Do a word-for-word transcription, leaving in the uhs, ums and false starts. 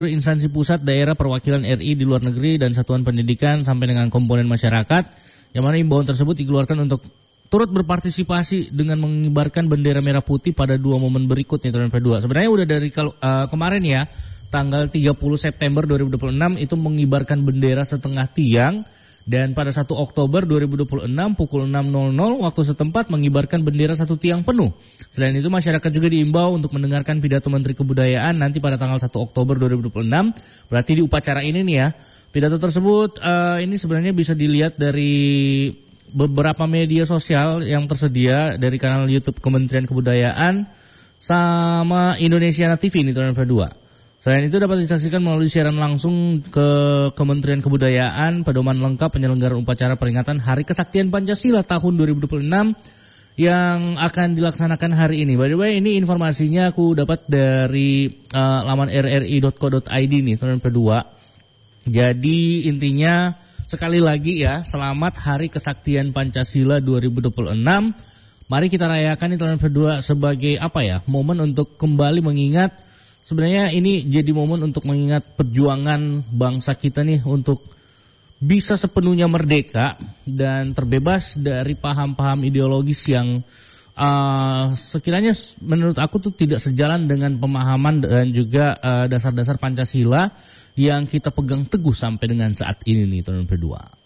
instansi pusat, daerah, perwakilan R I di luar negeri, dan satuan pendidikan sampai dengan komponen masyarakat, yang mana imbauan tersebut dikeluarkan untuk turut berpartisipasi dengan mengibarkan bendera merah putih pada dua momen berikut nih tahun dua ribu dua puluh dua. Sebenarnya udah dari uh, kemarin ya, tanggal tiga puluh September dua ribu dua puluh enam itu mengibarkan bendera setengah tiang. Dan pada satu Oktober dua ribu dua puluh enam pukul enam nol nol waktu setempat mengibarkan bendera satu tiang penuh. Selain itu masyarakat juga diimbau untuk mendengarkan pidato Menteri Kebudayaan nanti pada tanggal satu Oktober dua ribu dua puluh enam. Berarti di upacara ini nih ya. Pidato tersebut uh, ini sebenarnya bisa dilihat dari beberapa media sosial yang tersedia dari kanal YouTube Kementerian Kebudayaan sama Indonesiana T V ini tahun dua ribu dua puluh dua. Selain itu dapat disaksikan melalui siaran langsung ke Kementerian Kebudayaan, pedoman lengkap penyelenggaraan upacara peringatan Hari Kesaktian Pancasila tahun dua ribu dua puluh enam yang akan dilaksanakan hari ini. By the way, ini informasinya aku dapat dari uh, laman r r i dot co dot i d nih tahun dua ribu dua puluh dua. Jadi intinya sekali lagi ya, selamat Hari Kesaktian Pancasila dua ribu dua puluh enam. Mari kita rayakan ini tahun dua ribu dua puluh dua sebagai apa ya? Momen untuk kembali mengingat. Sebenarnya ini jadi momen untuk mengingat perjuangan bangsa kita nih untuk bisa sepenuhnya merdeka dan terbebas dari paham-paham ideologis yang uh, sekiranya menurut aku tuh tidak sejalan dengan pemahaman dan juga uh, dasar-dasar Pancasila yang kita pegang teguh sampai dengan saat ini nih tahun dua ribu dua puluh dua.